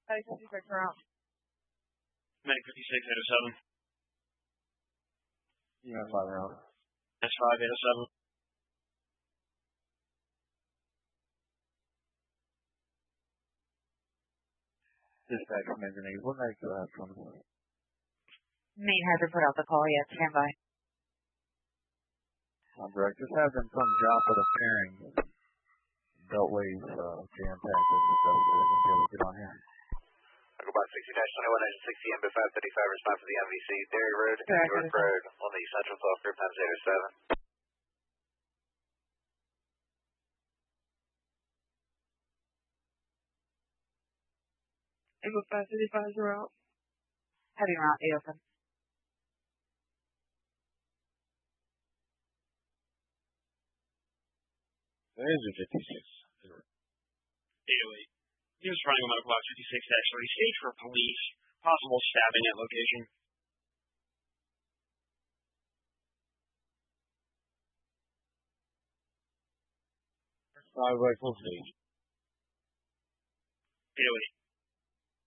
Medic 56 around. Medic 56, 807. You have 5 around. That's 5, 807. Dispatch from engineers. What night do you have from? Main hasn't put out the call yet. Stand by. Direct. Just have them come drop at a pairing. Beltways, jam-packed. That's the best way they're going to be able to get on here. I'll go by 60-21 engine 60 MB 535 response to the MVC Dairy Road, York Road on the Central 12 group times 807. MB 535 are out. Heading around 807. Engine 56. 808. He was running a medical box 56 actually. Stage for police. Possible stabbing at location. 5 rifle stage. 808.